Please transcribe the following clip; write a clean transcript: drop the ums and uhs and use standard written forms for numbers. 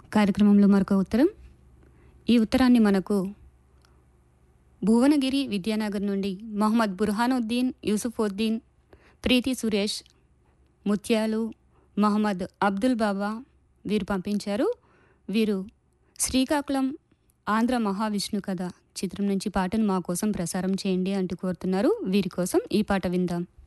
కార్యక్రమంలో మరొక ఉత్తరం. ఈ ఉత్తరాన్ని మనకు భువనగిరి విద్యానగర్ నుండి మొహమ్మద్ బుర్హానుద్దీన్, యూసుఫుద్దీన్, ప్రీతి సురేష్, ముత్యాలు, మహమ్మద్ అబ్దుల్ బాబా వీరు పంపించారు. వీరు శ్రీకాకుళం ఆంధ్ర మహావిష్ణు కథ చిత్రం నుంచి పాటను మా కోసం ప్రసారం చేయండి అంటూ కోరుతున్నారు. వీరి కోసం ఈ పాట విందాం.